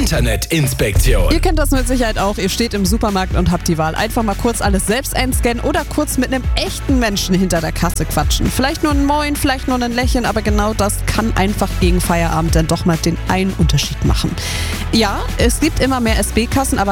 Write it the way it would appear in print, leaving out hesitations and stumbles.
Internetinspektion. Ihr kennt das mit Sicherheit auch. Ihr steht im Supermarkt und habt die Wahl. Einfach mal kurz alles selbst einscannen oder kurz mit einem echten Menschen hinter der Kasse quatschen. Vielleicht nur ein Moin, vielleicht nur ein Lächeln, aber genau das kann einfach gegen Feierabend dann doch mal den einen Unterschied machen. Ja, es gibt immer mehr SB-Kassen, aber